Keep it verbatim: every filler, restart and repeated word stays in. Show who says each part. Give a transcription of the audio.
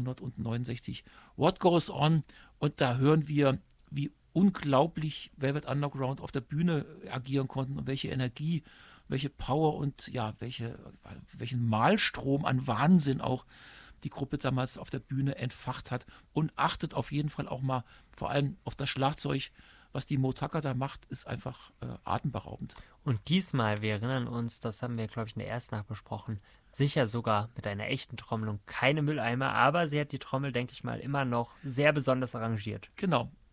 Speaker 1: neunzehnhundertneunundsechzig What Goes On, und da hören wir, wie unglaublich Velvet Underground auf der Bühne agieren konnten und welche Energie, welche Power und ja, welche, welchen Malstrom an Wahnsinn auch die Gruppe damals auf der Bühne entfacht hat. Und achtet auf jeden Fall auch mal vor allem auf das Schlagzeug. Was die Moe Tucker da macht, ist einfach äh, atemberaubend.
Speaker 2: Und diesmal, wir erinnern uns, das haben wir, glaube ich, in der ersten Nacht besprochen, sicher sogar mit einer echten Trommel und keine Mülleimer, aber sie hat die Trommel, denke ich mal, immer noch sehr besonders arrangiert.
Speaker 1: Genau.